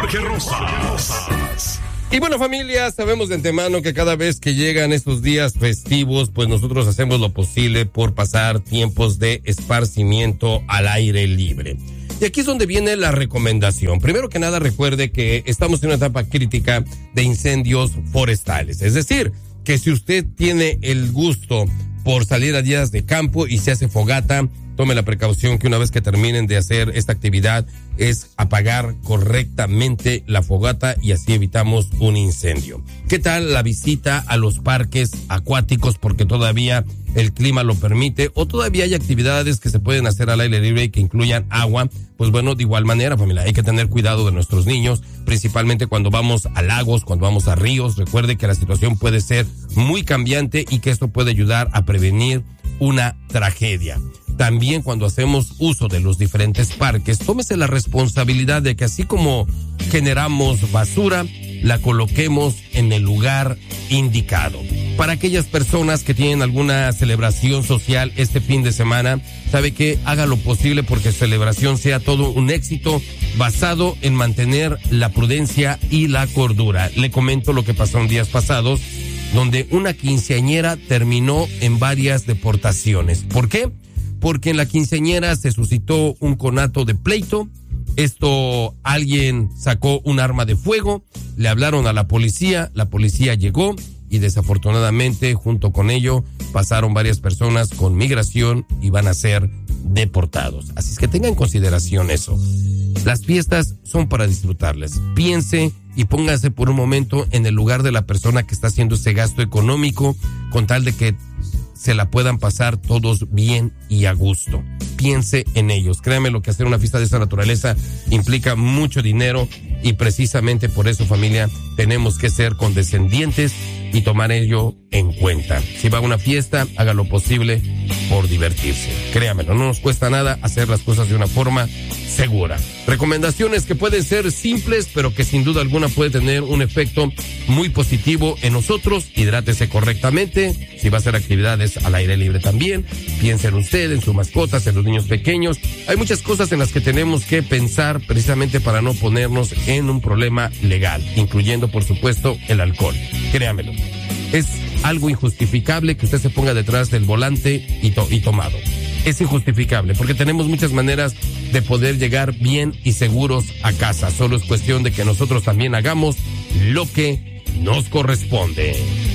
Jorge Rosas. Y bueno, familia, sabemos de antemano que cada vez que llegan estos días festivos, pues nosotros hacemos lo posible por pasar tiempos de esparcimiento al aire libre. Y aquí es donde viene la recomendación. Primero que nada, recuerde que estamos en una etapa crítica de incendios forestales. Es decir, que si usted tiene el gusto por salir a días de campo y se hace fogata, tome la precaución que una vez que terminen de hacer esta actividad es apagar correctamente la fogata y así evitamos un incendio. ¿Qué tal la visita a los parques acuáticos? Porque todavía el clima lo permite o todavía hay actividades que se pueden hacer al aire libre y que incluyan agua. Pues bueno, de igual manera, familia, hay que tener cuidado de nuestros niños, principalmente cuando vamos a lagos, cuando vamos a ríos. Recuerde que la situación puede ser muy cambiante y que esto puede ayudar a prevenir una tragedia. También cuando hacemos uso de los diferentes parques, tómese la responsabilidad de que así como generamos basura, la coloquemos en el lugar indicado. Para aquellas personas que tienen alguna celebración social este fin de semana, sabe que haga lo posible porque su celebración sea todo un éxito basado en mantener la prudencia y la cordura. Le comento lo que pasó en días pasados, donde una quinceañera terminó en varias deportaciones. ¿Por qué? Porque en la quinceañera se suscitó un conato de pleito. Alguien sacó un arma de fuego, le hablaron a la policía llegó y desafortunadamente junto con ello pasaron varias personas con migración y van a ser deportados. Así es que tengan en consideración eso. Las fiestas son para disfrutarlas. Piense y póngase por un momento en el lugar de la persona que está haciendo ese gasto económico con tal de que se la puedan pasar todos bien y a gusto. Piense en ellos. Créame, lo que hacer una fiesta de esa naturaleza implica mucho dinero y precisamente por eso, familia, tenemos que ser condescendientes y tomar ello en cuenta. Si va a una fiesta, haga lo posible por divertirse. Créamelo, no nos cuesta nada hacer las cosas de una forma segura. Recomendaciones que pueden ser simples, pero que sin duda alguna puede tener un efecto muy positivo en nosotros. Hidrátese correctamente. Si va a hacer actividades al aire libre también, piense en usted, en sus mascotas, en los niños pequeños. Hay muchas cosas en las que tenemos que pensar precisamente para no ponernos en un problema legal, incluyendo, por supuesto, el alcohol. Créamelo. Es algo injustificable que usted se ponga detrás del volante y tomado. Es injustificable porque tenemos muchas maneras de poder llegar bien y seguros a casa. Solo es cuestión de que nosotros también hagamos lo que nos corresponde.